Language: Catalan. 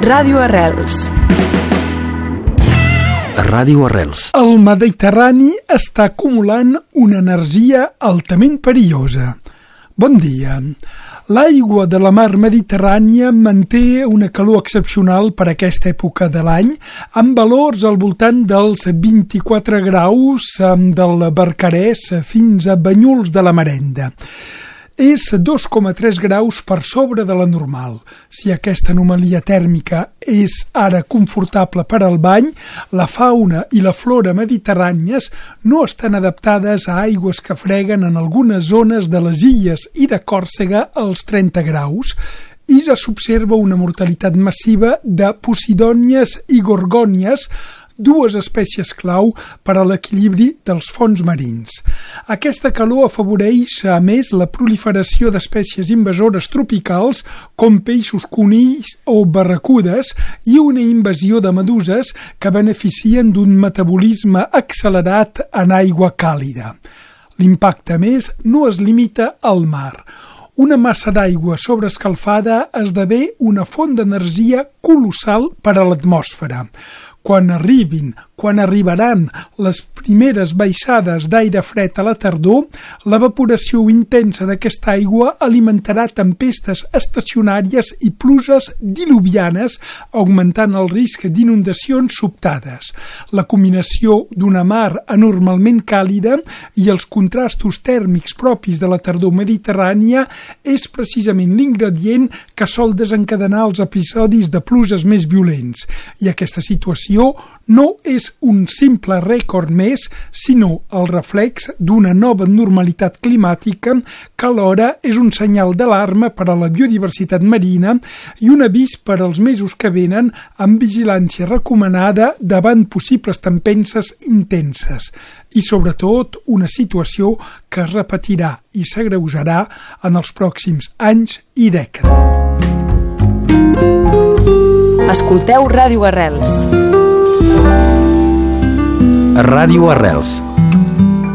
Ràdio Arrels. Ràdio Arrels. El Mediterrani està acumulant una energia altament perillosa. Bon dia. L'aigua de la mar Mediterrània manté una calor excepcional per a aquesta època de l'any, amb valors al voltant dels 24 graus del Barcarès fins a Banyuls de la Marenda. És 2,3 graus per sobre de la normal. Si aquesta anomalia tèrmica és ara confortable per al bany, la fauna i la flora mediterrànies no estan adaptades a aigües que freguen en algunes zones de les illes i de Còrsega als 30 graus, i ja s'observa una mortalitat massiva de posidònies i gorgònies, dues espècies clau per a l'equilibri dels fons marins. Aquesta calor afavoreix, a més, la proliferació d'espècies invasores tropicals com peixos conills o barracudes i una invasió de meduses que beneficien d'un metabolisme accelerat en aigua càlida. L'impacte, a més, no es limita al mar. Una massa d'aigua sobreescalfada esdevé una font d'energia colossal per a l'atmosfera. Quan arribaran les primeres baixades d'aire fred a la tardor, l'evaporació intensa d'aquesta aigua alimentarà tempestes estacionàries i pluges diluvianes, augmentant el risc d'inundacions sobtades. La combinació d'una mar anormalment càlida i els contrastos tèrmics propis de la tardor mediterrània és precisament l'ingredient que sol desencadenar els episodis de pluges més violents. I aquesta situació no és un simple rècord més, sinó el reflex d'una nova normalitat climàtica que alhora és un senyal d'alarma per a la biodiversitat marina i un avís per als mesos que venen amb vigilància recomanada davant possibles tempestes intenses i, sobretot, una situació que es repetirà i s'agreujarà en els pròxims anys i dècades. Escolteu Ràdio Arrels. Ràdio Arrels.